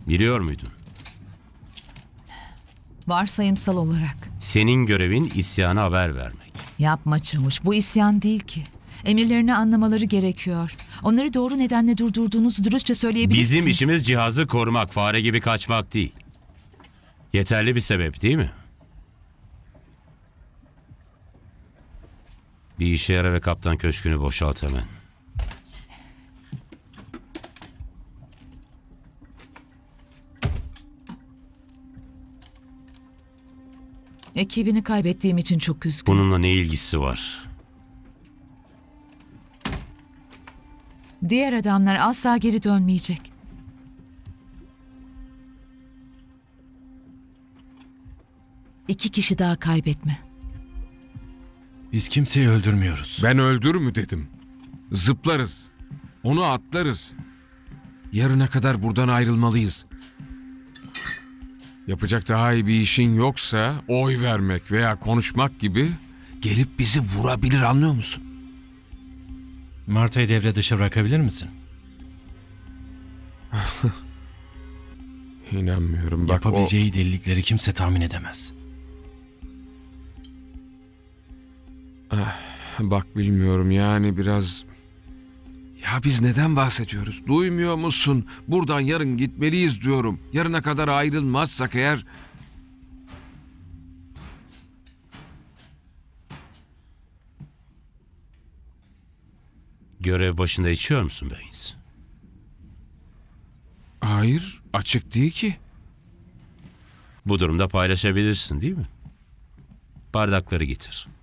Biliyor muydun? Varsayımsal olarak. Senin görevin isyana haber vermek. Yapma çavuş, bu isyan değil ki. Emirlerini anlamaları gerekiyor. Onları doğru nedenle durdurduğunuzu dürüstçe söyleyebilirsiniz. Bizim işimiz cihazı korumak, fare gibi kaçmak değil. Yeterli bir sebep değil mi? Bir işe yara ve kaptan köşkünü boşalt hemen. Ekibini kaybettiğim için çok üzgünüm. Bununla ne ilgisi var? Diğer adamlar asla geri dönmeyecek. İki kişi daha kaybetme. Biz kimseyi öldürmüyoruz. Ben öldür mü dedim. Zıplarız. Onu atlarız. Yarına kadar buradan ayrılmalıyız. Yapacak daha iyi bir işin yoksa oy vermek veya konuşmak gibi gelip bizi vurabilir, anlıyor musun? Marta'yı devre dışı bırakabilir misin? İnanmıyorum. Bak Yapabileceği delilikleri kimse tahmin edemez. Bak bilmiyorum yani biraz... Ya biz neden bahsediyoruz? Duymuyor musun? Buradan yarın gitmeliyiz diyorum. Yarına kadar ayrılmazsak eğer... Görev başında içiyor musun Baines? Hayır, açık değil ki. Bu durumda paylaşabilirsin değil mi? Bardakları getir.